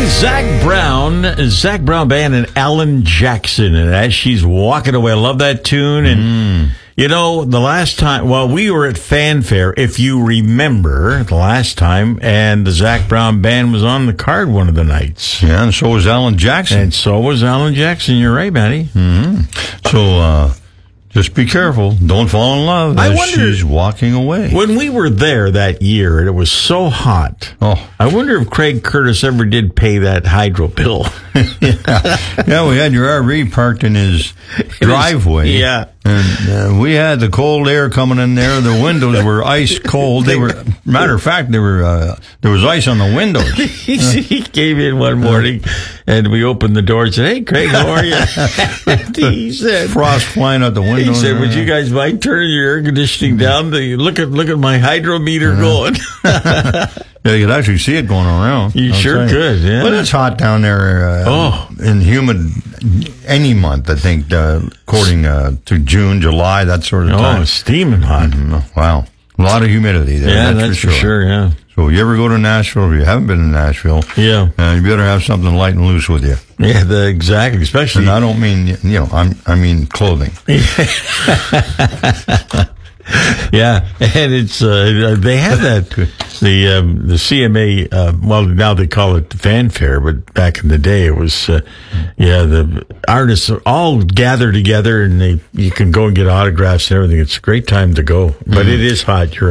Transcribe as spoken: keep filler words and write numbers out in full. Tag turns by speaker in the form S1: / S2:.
S1: Zac Brown, Zac Brown Band and Alan Jackson. And as she's walking away, I love that tune. And, mm. you know, the last time, well, we were at Fanfare, if you remember, the last time, and the Zac Brown Band was on the card one of the nights.
S2: Yeah, and so was Alan Jackson.
S1: And so was Alan Jackson. You're right, Matty.
S2: Mm-hmm. So, uh, just be careful. Don't fall in love as I wonder, she's walking away.
S1: When we were there that year, and it was so hot,
S2: oh.
S1: I wonder if Craig Curtis ever did pay that hydro bill.
S2: yeah. yeah, we had your R V parked in his driveway.
S1: Yeah.
S2: And uh, we had the cold air coming in there. The windows were ice cold. They were, matter of fact, they were. Uh, there was ice on the windows.
S1: he, he came in one morning, and we opened the door and said, "Hey, Craig, how are you?" And he said,
S2: "Frost flying out the window."
S1: He said, "Would you guys mind turning your air conditioning down? The, look at look at my hydrometer uh-huh. going."
S2: Yeah, you could actually see it going around.
S1: You sure could, yeah.
S2: But it's hot down there uh,
S1: oh.
S2: and humid any month, I think, uh, according uh, to June, July, that sort of time.
S1: Oh, steaming hot.
S2: Mm-hmm. Wow. A lot of humidity there.
S1: Yeah,
S2: that's,
S1: that's
S2: for,
S1: for
S2: sure.
S1: sure, yeah.
S2: So if you ever go to Nashville, if you haven't been to Nashville,
S1: yeah,
S2: uh, you better have something light and loose with you.
S1: Yeah, the, exactly. Especially.
S2: And I don't mean, you know, I'm, I mean clothing.
S1: Yeah, and it's uh, they have that the um, the C M A. Uh, well, now they call it the Fanfare, but back in the day it was uh, yeah. The artists all gather together, and they you can go and get autographs and everything. It's a great time to go, but mm-hmm. it is hot. You're